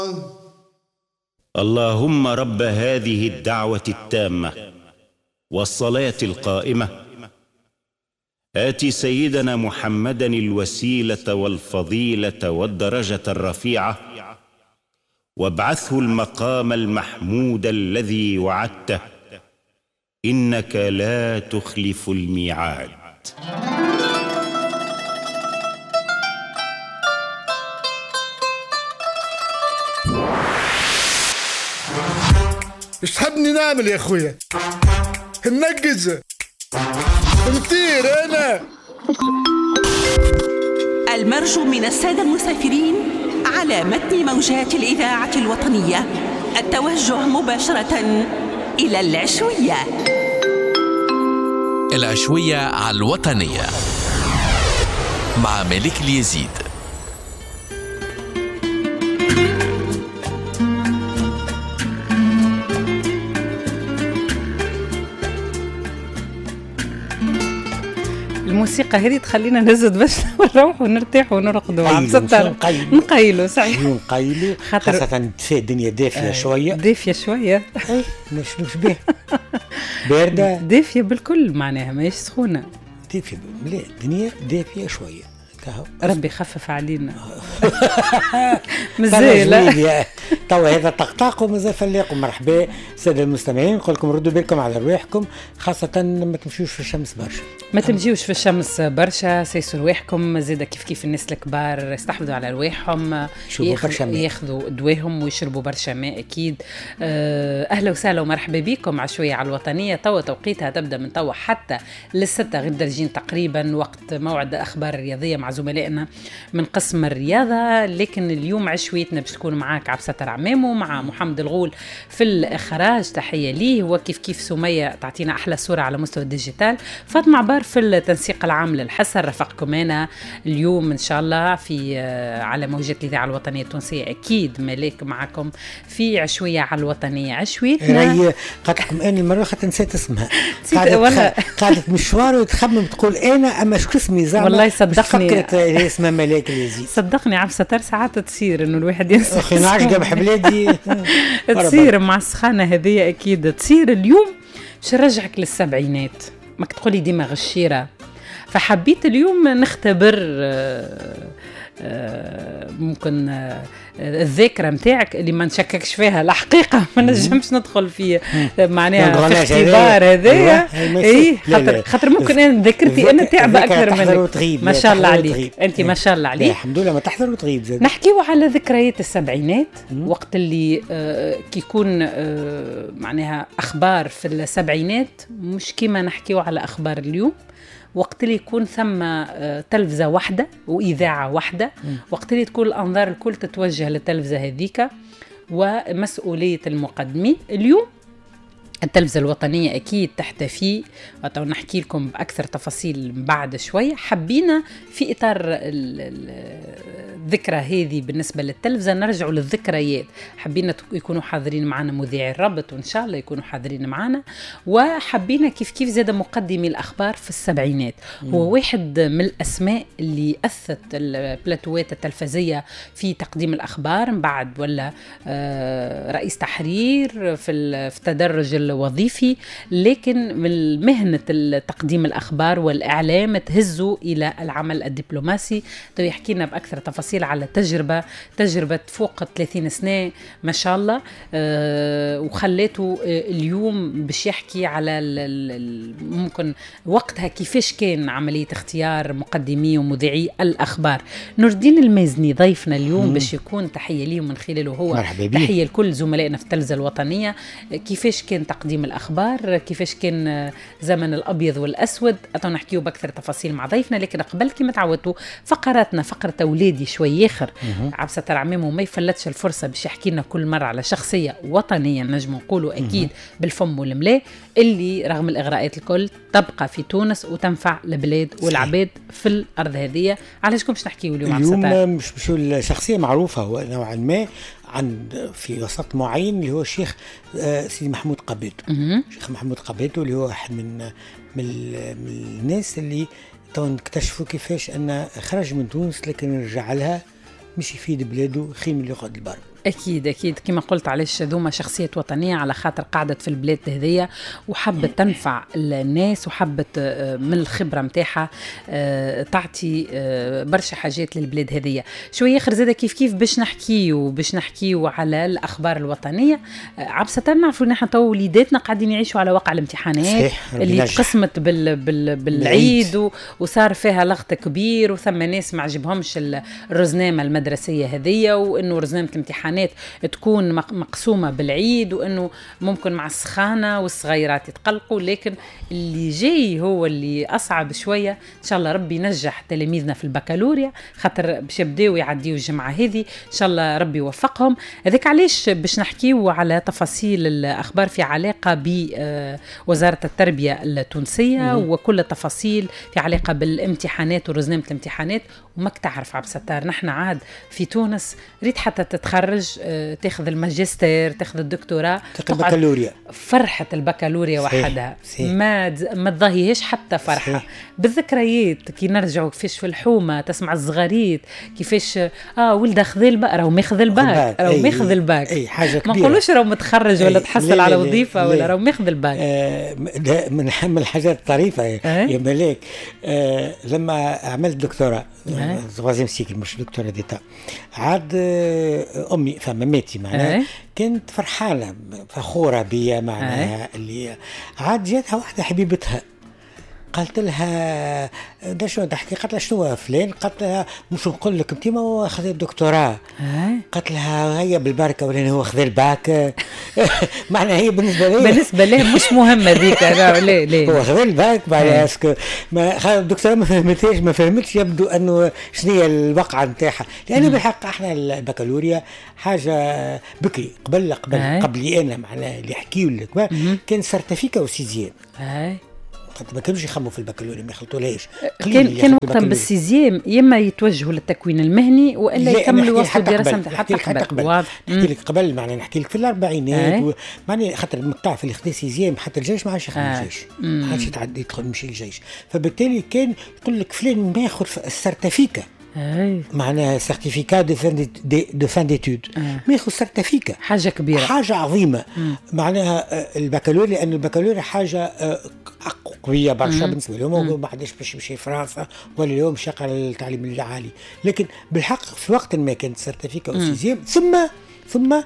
اللهم رب هذه الدعوة التامة والصلاة القائمة آت سيدنا محمدا الوسيلة والفضيلة والدرجة الرفيعة وابعثه المقام المحمود الذي وعدته إنك لا تخلف الميعاد. ايش تحبني نعمل يا اخويا؟ ننجز نطير انا. المرجو من السادة المسافرين على متن موجات الإذاعة الوطنية التوجه مباشرة إلى العشوية. العشوية على الوطنية مع ملك اليزيد. الموسيقى هذه تخلينا نزد باش نروح ونرتاح ونرقدوا. نقيلوا صحيح، نقيلوا خاصة في الدنيا دافية شوية. دافية شوية مش بيه باردة دافية بالكل معناها ماهيش سخونة. دافية لا الدنيا دافية شوية. ربي يخفف علينا. مازال توا هذا طقطاق ومازال فلاقوا. مرحبا سادة المستمعين، نقول لكم ردوا بالكم على رواحكم، خاصة ما تمشيوش في الشمس برشا. ما تمشيوش في الشمس برشا، سيسوا رواحكم زيدا كيف الناس الكبار يستحفظوا على رواحهم، ياخذوا دواهم ويشربوا برشا ماء اكيد. اهلا وسهلا ومرحبا بكم عشوية على الوطنية. توا توقيتها تبدا من توا حتى للستة غير درجين تقريبا، وقت موعد اخبار الرياضية مع زملائنا من قسم الرياضة. لكن اليوم عشويتنا باش تكون معاك عبسة عمامو مع محمد الغول في الإخراج، تحية ليه. وكيف سمية تعطينا أحلى صورة على مستوى الديجيتال. فاطمة عبار في التنسيق العام للحصر. رفقكم أنا اليوم إن شاء الله في على موجات الإذاعة الوطنية التونسية. أكيد ملاك معكم في عشوية على الوطنية. عشويتنا هي قالتكم أنا مرة خاطر نسيت اسمها، قعدت مشوار وتخمم تقول أنا أما شو اسمي زعما. والله صدقني اسمها ملاك اليزيد. صدقني عبسة ساعات تصير إنه الواحد ينسى. أخي نعشق بحبلادي تصير مع السخانة هذه أكيد تصير. اليوم باش نرجعك للسبعينات، ما تقولي ديما غشيرة، فحبيت اليوم نختبر ممكن الذاكرة متاعك اللي ما نشككش فيها الحقيقة. ما نجمش ندخل في معناها في اختبار هذايا. اي خاطر ممكن انا ذاكرتي انا تعبة اكثر منك. ما شاء الله عليك انت، ما شاء الله عليك. الحمد لله ما تحضر وتغيب زاد. نحكيو على ذكريات السبعينات، وقت اللي كيكون معناها اخبار في السبعينات مش كيما نحكيو على اخبار اليوم. وقت اللي يكون ثم تلفزة واحدة وإذاعة واحدة، وقت اللي تكون الأنظار الكل تتوجه للتلفزة هذيك ومسؤولية المقدمين. اليوم التلفزة الوطنية أكيد تحتفي، ونحكي لكم بأكثر تفاصيل بعد شوية. حبينا في إطار الذكرى هذه بالنسبة للتلفزة نرجعوا للذكريات. حبينا يكونوا حاضرين معنا مذيعي الرابط، وإن شاء الله يكونوا حاضرين معنا. وحبينا كيف زاد مقدمي الأخبار في السبعينات. هو واحد من الأسماء اللي أثت البلاتوات التلفزية في تقديم الأخبار، بعد ولا رئيس تحرير في تدرج الوظيفي، لكن من مهنة تقديم الأخبار والإعلام تهزوا إلى العمل الدبلوماسي. تو يحكينا بأكثر تفاصيل على تجربة فوق 30 سنة ما شاء الله، وخليته اليوم باش يحكي على ممكن وقتها كيفاش كان عملية اختيار مقدمي ومذيعي الأخبار. نور الدين المازني ضيفنا اليوم باش يكون تحية ليه من خلاله هو تحية لكل زملائنا في التلفزة الوطنية. كيفاش كان تقديم الأخبار، كيفاش كان زمن الأبيض والأسود، نحكيو بأكثر تفاصيل مع ضيفنا. لكن قبل كما تعودتوا فقراتنا، فقرة أولادي شوي آخر عبسة العمام، وما يفلتش الفرصة باش يحكي لنا كل مرة على شخصية وطنية نجم نقولوا أكيد بالفم والملاء، اللي رغم الإغراءات الكل تبقى في تونس وتنفع البلاد والعباد في الأرض هذه. علاش كنتش نحكيو اليوم اليوم مش شخصية معروفة نوعا ما عن في وسط معين، اللي هو الشيخ سيدي محمود قبيتو. الشيخ محمود قبيتو اللي هو واحد من الناس اللي تو اكتشفوا كيفاش أن خرج من تونس لكن رجع لها مش يفيد بلاده خيم اللي يقعد البر. أكيد كما قلت علاش ذوما شخصيات وطنية، على خاطر قعدت في البلاد هذية وحبت تنفع الناس وحبت من الخبرة متاعها تعطي برشا حاجات للبلاد هذية. شوية آخر زادة كيف باش نحكيو على الأخبار الوطنية. عبسة نعرفوا نحن تو وليداتنا قاعدين يعيشوا على واقع الامتحانات اللي قسمت بالعيد وصار فيها لغط كبير، وثم ناس ما عجبهمش الرزنامة المدرسية هذية، وإنه رزنامة الامتحانات تكون مقسومة بالعيد، وإنه ممكن مع السخانة والصغيرات يتقلقوا. لكن اللي جاي هو اللي أصعب شوية. إن شاء الله ربي ينجح تلاميذنا في البكالوريا، خاطر باش يبداو يعديوا الجمعة هذه إن شاء الله ربي يوفقهم. هذاك علاش باش نحكيو على تفاصيل الأخبار في علاقة بوزارة التربية التونسية وكل التفاصيل في علاقة بالامتحانات ورزنامة الامتحانات. وماك تعرف عبد الستار، نحن عاد في تونس ريت حتى تتخرج تاخذ الماجستير تاخذ الدكتوراه تاخذ البكالوريا، فرحة البكالوريا وحدها ما تضاهيهاش حتى فرحة. بالذكريات كي نرجعوا كيفاش في الحومة تسمع الصغاريت كيفاش ولده خذ الباك راهو ماخذ الباك راهو ماخذ الباك، حاجة كبيرة. ما نقولوش راهو متخرج ولا تحصل على وظيفة ولا راهو ماخذ الباك. من الحاجات الطريفة يا ملاك. لما عملت دكتوراه troisième سيكل مش دكتوراه ديتا، عاد أمي فمامتي معناها كانت فرحانة فخورة بيا معناها اللي عاد جاتها واحدة حبيبتها قالت لها ده شو تحكي؟ قالت لها شنو فلان؟ قالت لها مش نقول لك انت ما هو اخذ الدكتوراه. قالت لها هيا بالبركه ولا هو اخذ الباك. معناها هي بالنسبه له مش مهمه ذيك. لا هو اخذ الباك معناها اسكو ما الدكتوراه ما فهمتش يبدو انه شنو هي الوقعه نتاعها، لانه بالحق احنا البكالوريا حاجه بكري قبل انا معناها اللي يحكيوا لك كان سيرتيفيكا وسيزيام. ما كانوش يخموا في البكالوريا، ما يخلطولهاش. كان وقتا بالسيزيام يما يتوجهوا للتكوين المهني والا يكملوا وسط الدراسه حتى قبل. نحكي لك قبل معناها نحكي لك في الاربعينات معناها خاطر المقطع اللي خدا سيزيام حتى الجيش ما عادش يخدم الجيش، ما عادش يدخل يمشي الجيش، فبالتالي كان يقول لك فلان ما ياخذ السيرتيفيكا معناها سيرتيفيكا دو فان ديتود، ما ياخذ سيرتيفيكا حاجه كبيره حاجه عظيمه. معناها البكالوريا لان البكالوريا حاجه قويه برشا بالنسبه لهم، ما حدش باش يمشي فرنسا ولا اليوم شاق على التعليم العالي، لكن بالحق في وقت ما كانت سيرتيفيكا وسيزيام ثم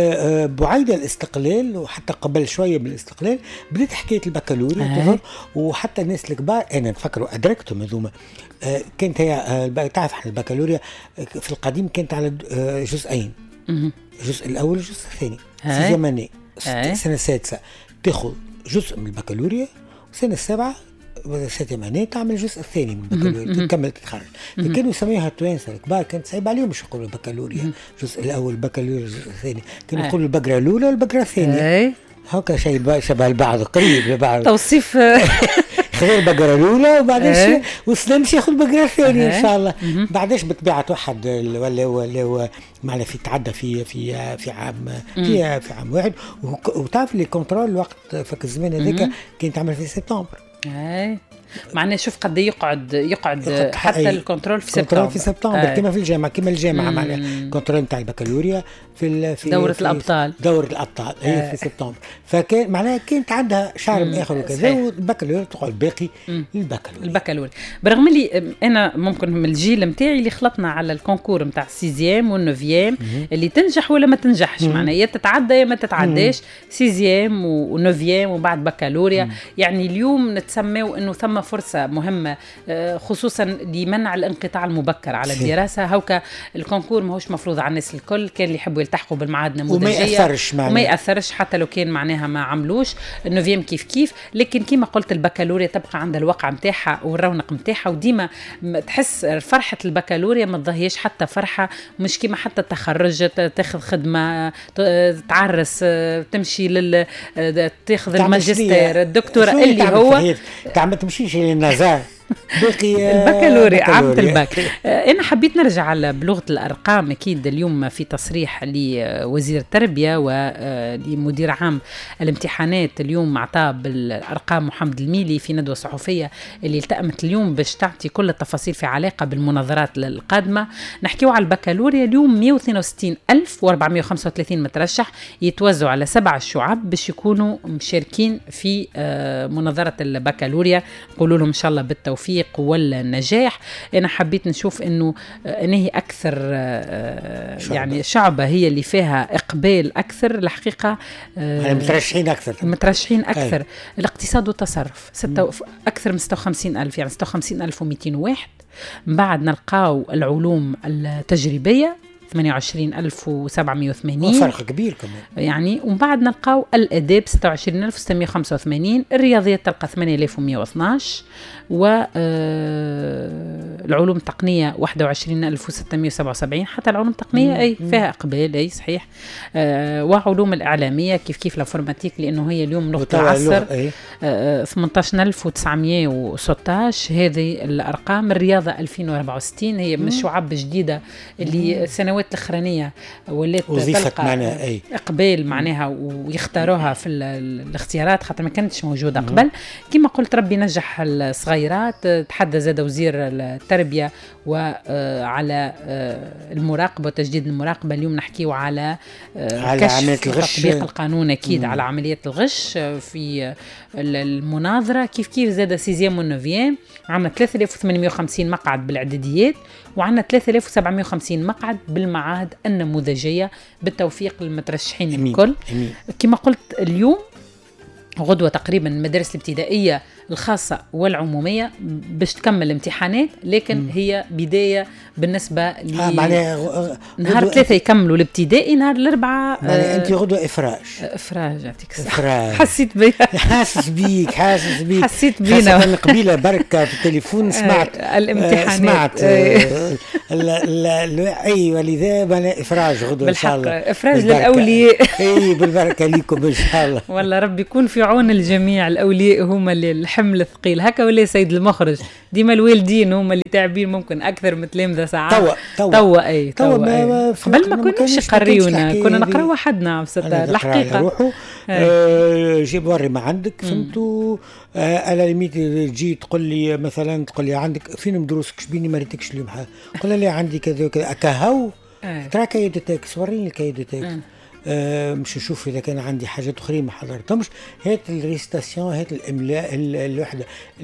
بعيد الاستقلال وحتى قبل شويه من الاستقلال بدات حكايه البكالوريا تظهر، وحتى الناس الكبار انا نفكروا ادركتهم هذوما. كانت هي تعرف احنا البكالوريا في القديم كانت على جزئين، الجزء الاول والجزء الثاني. سيزياماني السنه السادسه تاخذ جزء من البكالوريا، والسنه السابعه سيزياماني تعمل الجزء الثاني من البكالوريا تكمل تتخرج. كانوا يسميوها التوانسه الكبار كانت صعيب عليهم باش يقولوا البكالوريا الجزء الاول البكالوريا الجزء الثاني، كانوا يقولوا البقره الاولى والبقره الثانيه. هكا شيء شبه البعض قريب لبعض توصيف. خذ البقرة الأولى وبعدين والسلامش ياخذ البقرة الثانية إن شاء الله. بعدش بطبيعة واحد ولا معنا في تعدى في عام واحد. وتعرف اللي كنترول الوقت فك الزمان هذاك كان تعمل في سبتمبر. معناه شوف قد يقعد حتى الكنترول في سبتمبر كما في الجامعة كما الجامعة معناها الكنترول نتاع البكالوريا في دورة الأبطال هي في سبتمبر. فكان معناها كانت عندها شهر آخر وكذا، والبكالوريا تقعد باقي البكالوريا. برغم اللي أنا ممكن من الجيل متاعي اللي خلطنا على الكونكور متاع السيزيام والنوفيام اللي تنجح ولا ما تنجحش، معناها يا تتعدى يا ما تتعداش، سيزيام ونوفيام وبعد بكالوريا. يعني اليوم نتسموا إنه ثم فرصة مهمة خصوصا لمنع الانقطاع المبكر على الدراسة. هوكا الكونكور ماهوش مفروض على الناس الكل، كان اللي يحبوا يلتحقوا بالمعاد نموذجية وما يأثرش حتى لو كان معناها ما عملوش. النوفيام كيف لكن كيما قلت البكالوريا تبقى عند الوقع متاعها والرونق متاعها، وديما تحس فرحة البكالوريا ما تضهيش حتى فرحة مش كيما حتى التخرج تاخذ خدمة تعرس تمشي تاخذ الماجستير الدكتوراه اللي هو تعمل تمشيش للنزار باقي البكالوريا عامة الباك. أنا حبيت نرجع بلغة الأرقام. أكيد اليوم في تصريح لوزير التربية ولمدير عام الامتحانات اليوم عطاه بالأرقام محمد الميلي في ندوة صحفية اللي التأمت اليوم باش تعطي كل التفاصيل في علاقة بالمناظرات القادمة. نحكيو على البكالوريا اليوم 162,435 مترشح يتوزعوا على 7 شعب باش يكونوا مشاركين في مناظرة البكالوريا. نقولوا لهم إن شاء الله بالتوفيق والنجاح. أنا حبيت نشوف إنه هي أكثر يعني شعبة هي اللي فيها إقبال أكثر الحقيقة. مترشحين أكثر. الاقتصاد والتصرف أكثر من 56,000 يعني 56,201. بعد نلقاو العلوم التجريبية 28,780 فرق كبير كمان يعني. ومن بعد نلقاو الآداب 26,685. الرياضيات تلقى 8,112 والعلوم التقنية 21,677. حتى العلوم التقنية أي فيها إقبال أي صحيح. وعلوم الإعلامية كيف الانفورماتيك لأنه هي اليوم لغة العصر 18,916. هذه الأرقام. الرياضة 2064 هي من الشعب جديدة اللي السنوات الأخرانية ولات تلقى إقبال معناها ويختاروها في الاختيارات خاطر ما كانتش موجودة قبل. كما قلت ربي نجح الصغيرات. تحدى زاد وزير التربية وعلى المراقبة وتجديد المراقبة. اليوم نحكيو على عملية الغش تطبيق القانون أكيد على عملية الغش في المناظرة. كيف زاد سيزيام ونوفيام عنا 3,850 مقعد بالإعداديات وعنا 3,750 مقعد بالمعاهد النموذجية بالتوفيق للمترشحين الكل. كما قلت اليوم غدوة تقريبا المدارس الابتدائية الخاصة والعمومية باش تكمل امتحانات لكن هي بداية بالنسبة نهار 3 يكملوا الابتدائي نهار 4 أنت غدوة إفراج يعطيك الصحة. حسيت بيا حاسس بيك حسيت بينا من قبيلة بركة في التليفون سمعت الامتحانات أيوة لذا بنا إفراج غدوة إن شاء الله. إفراج للأولياء بالبركة ليكم إن شاء الله. والله ربي يكون في عون الجميع. الأولياء هم اللي الحمل ثقيل هكا ولا سيد المخرج ديما الوالدين هم اللي تعبين ممكن أكثر من تلامذة ساعات. توا قبل ما كناش يقريونا كنا نقرأ وحدنا بصدق الحقيقة. جيب وري ما عندك فهمتوا على ليميت تجي تقول لي مثلا عندك فين مدروسك شبيني ما ريتكش اليوم قل لي عندي كذا وكذا أكاهو ترى كايدو تاكس وريني الكايدو تاكس مش نشوف إذا كان عندي حاجات أخرى ما حضرتهمش. هات الريستاسيون هات الإملاء الوحدة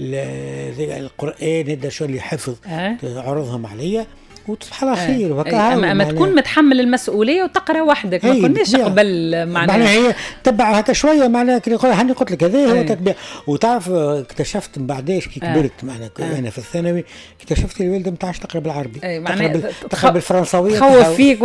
القرآن هذا شو اللي حفظ عرضهم عليا وتصبح على خير. أما تكون متحمل المسؤولية وتقرأ وحدك ما كناش قبل معناها هي تبع هكا شوية معناها هني قلت لك هذا هو تتبع. وتعرف اكتشفت من بعداش كي كبرت معناها أنا في الثانوي اكتشفت الوالدة متاعش تقرأ بالعربي تقرأ بالفرنساوية تخوف فيك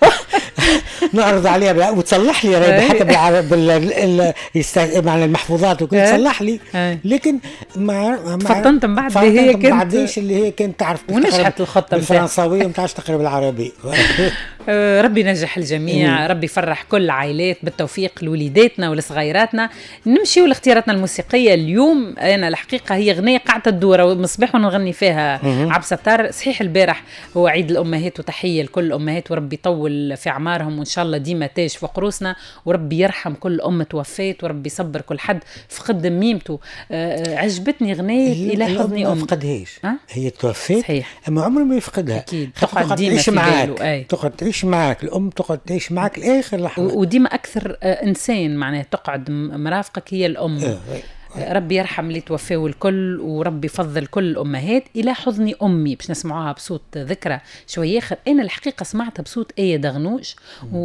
نعرض عليها وتصلح لي حتى بالعربي معنى المحفوظات وكل تصلح لي لكن فطنت من بعد اللي هي كانت بعديش اللي هي كانت تعرف ونجحت الخطة بالفرنساوية متعرفش تقرأ بالعربي. ربي نجح الجميع. ربي يفرح كل العائلات بالتوفيق لوليداتنا ولصغيراتنا. نمشيو لاختياراتنا الموسيقية اليوم. أنا الحقيقة هي غنية قاعدة الدورة ومصباح ونغني فيها عبد الستار. صحيح البارح هو عيد الأمهات وتحية لكل الأمهات وربي يطول في أعمارهم وإن شاء الله ديما تاج فوق روسنا وربي يرحم كل أم توفيت وربي يصبر كل حد فقد ميمته. عجبتني غنية إلى حضني أم فقدهاش هي توفيت صحيح. أما عمره ما يفقدها أكيد تقعد ديما في باله تقعد تعيش معك الأم تقعد تعيش معك لآخر لحظة وديما أكثر إنسان معناه تقعد مرافقك هي الأم. ربي يرحم اللي توفوا الكل وربي يفضل كل الأمهات. إلى حضني أمي باش نسمعوها بصوت ذكرى شوية آخر. أنا الحقيقة سمعتها بصوت آية دغنوش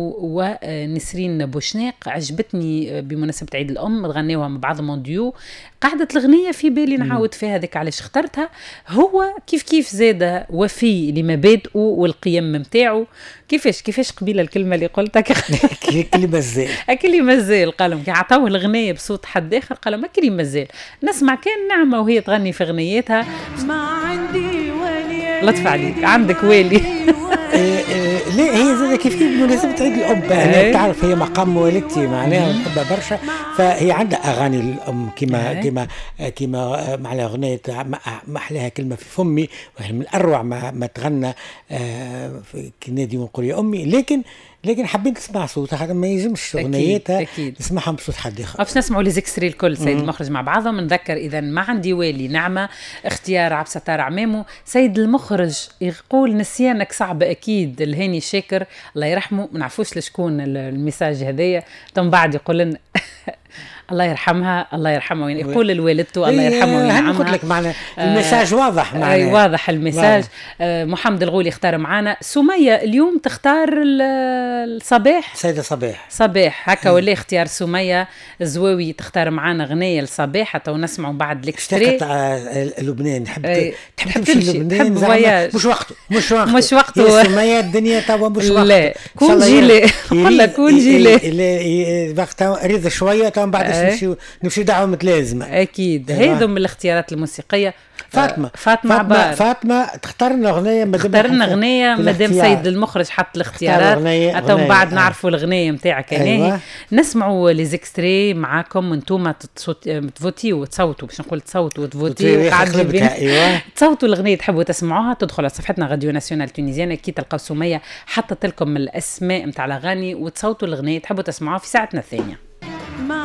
ونسرين بوشناق. عجبتني بمناسبة عيد الأم تغنيوها مع بعض مونديو. قاعدة الغنية في بالي نعاود فيها ذيك علاش اخترتها. هو كيف زاد وفي لمبادئه والقيم متاعه. كيفاش قبيلة الكلمة اللي قلتها كلمة زال قالهم كي عطاوه الغنية بصوت حد آخر قالوا ما كلمة زال. نسمع كان نعمة وهي تغني في غنيتها. ما عندي ولي لطف عليك عندك والي لا هي زي كيف بمناسبة عيد الأم أنا تعرف هي مقام والدتي معناها نحبها برشا، فهي عندها أغاني الأم كما معناها أغنية ما أحلاها كلمة في فمي، وهي من أروع ما تغنى في نادي ونقول يا أمي، لكن حابين تسمع صوتها، هذا ما يلزمش أغنيتها نسمعها بصوت حد آخر. باش نسمعوا لي زيكستري الكل سيد المخرج مع بعضهم. نذكر إذا ما عندي والي نعمة، اختيار عبد الستار عمامو. سيد المخرج يقول نسيانك صعب أكيد، الهاني شاكر الله يرحمه، ما نعرفوش لشكون الميساج هذايا، ثم بعد يقول لنا الله يرحمها الله يرحمه، يقول لوالدته الله يرحمه وينعمها. قلت لك معنا المساج واضح معنا. أي واضح المساج. محمد الغولي اختار معنا. سمية اليوم تختار الصباح، سيدة صباح هكا ولا اختيار سمية الزواوي تختار معنا غنية الصباح حتى ونسمعوا بعد الاكستري. لبنان تحب تمشي لبنان، مش وقته يا سمية، الدنيا توا مش وقته. لا كون جيلي قل لك كون جيلي وقتها ريض شوية توا بعد نمشي دعوة متلازمة أكيد. هذو من الاختيارات الموسيقية. فاطمة تختار لنا أغنية، مادام سيد المخرج حط الاختيارات أتم بعد نعرفوا الأغنية متاعك. أيوة. نسمعوا لي زيكستري معاكم وانتم تفوتيوا وتصوتوا، باش نقول تصوتوا وتفوتيوا تصوتوا الأغنية تحبوا تسمعوها، تدخل على صفحتنا راديو ناسيونال تونيزيان، كي تلقاو سمية حطت لكم الأسماء متاع الأغاني وتصوتوا الأغنية تحبوا تسمعوها في ساعتنا الثانية.